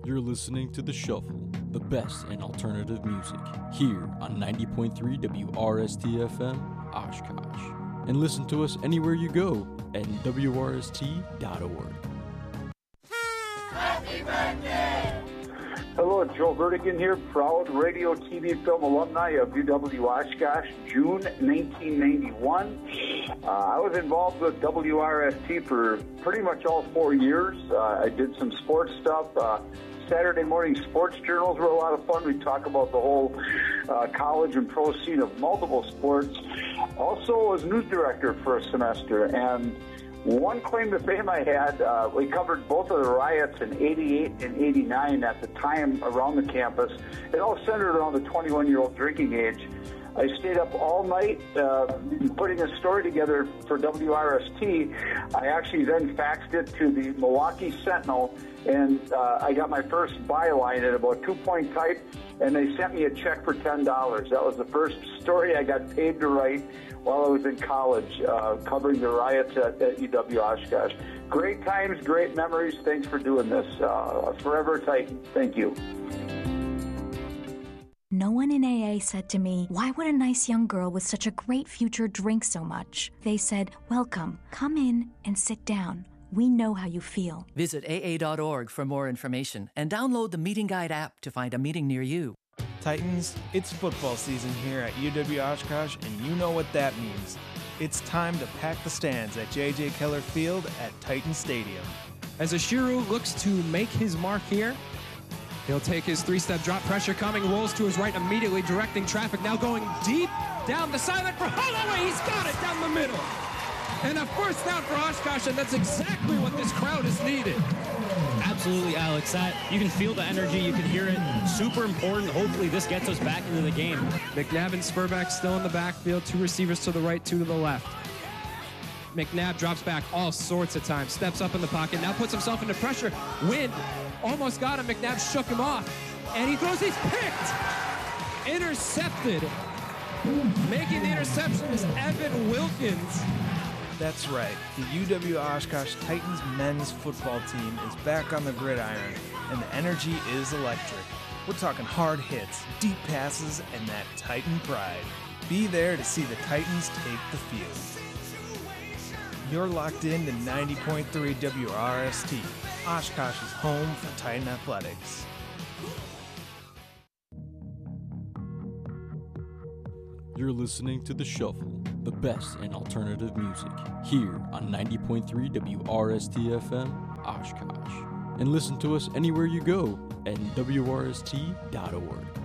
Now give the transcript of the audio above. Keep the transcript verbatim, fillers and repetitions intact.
You're listening to The Shuffle, the best in alternative music, here on ninety point three W R S T F M, Oshkosh. And listen to us anywhere you go at W R S T dot org. Happy birthday! Hello, Joe Vertigan here, proud radio, T V, film alumni of U W Oshkosh, June nineteen ninety-one. Uh, I was involved with W R S T for pretty much all four years. Uh, I did some sports stuff. Uh, Saturday morning sports journals were a lot of fun. We talk about the whole uh, college and pro scene of multiple sports. Also was news director for a semester, and one claim to fame I had, uh, we covered both of the riots in eighty-eight and eighty-nine at the time around the campus. It all centered around the twenty-one-year-old drinking age. I stayed up all night uh, putting a story together for W R S T. I actually then faxed it to the Milwaukee Sentinel, and uh, I got my first byline at about two-point type, and they sent me a check for ten dollars. That was the first story I got paid to write while I was in college, uh, covering the riots at, at U W Oshkosh. Great times, great memories. Thanks for doing this. Uh, forever Titan. Thank you. No one in A A said to me, "Why would a nice young girl with such a great future drink so much?" They said, "Welcome. Come in and sit down. We know how you feel." Visit A A dot org for more information and download the Meeting Guide app to find a meeting near you. Titans, it's football season here at U W Oshkosh, and you know what that means. It's time to pack the stands at J J. Keller Field at Titan Stadium. As Ashiru looks to make his mark here, he'll take his three-step drop, pressure coming, rolls to his right, immediately directing traffic, now going deep down the sideline for Holloway. He's got it down the middle. And a first down for Oshkosh, and that's exactly what this crowd has needed. Absolutely, Alex. That, you can feel the energy. You can hear it. Super important. Hopefully this gets us back into the game. McNabb and Spurback still in the backfield. Two receivers to the right, two to the left. McNabb drops back all sorts of times. Steps up in the pocket. Now puts himself into pressure. Wind almost got him. McNabb shook him off. And he throws. He's picked. Intercepted. Making the interception is Evan Wilkins. That's right. The U W Oshkosh Titans men's football team is back on the gridiron, and the energy is electric. We're talking hard hits, deep passes, and that Titan pride. Be there to see the Titans take the field. You're locked in to ninety point three W R S T, Oshkosh's home for Titan athletics. You're listening to The Shuffle, the best in alternative music, here on ninety point three W R S T F M, Oshkosh. And listen to us anywhere you go at W R S T dot org.